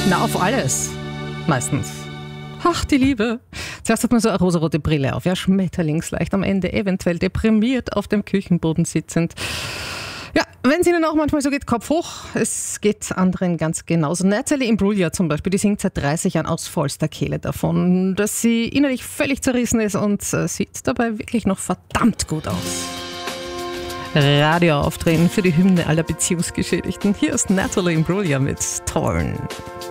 Na, auf alles. Meistens. Ach, die Liebe. Zuerst hat man so eine rosarote Brille auf, ja, schmetterlingsleicht am Ende, eventuell deprimiert auf dem Küchenboden sitzend. Ja, wenn es Ihnen auch manchmal so geht, Kopf hoch. Es geht anderen ganz genauso. Natalie Imbruglia zum Beispiel, die singt seit 30 Jahren aus vollster Kehle davon, dass sie innerlich völlig zerrissen ist und sieht dabei wirklich noch verdammt gut aus. Radio aufdrehen für die Hymne aller Beziehungsgeschädigten. Hier ist Natalie Imbruglia mit Torn.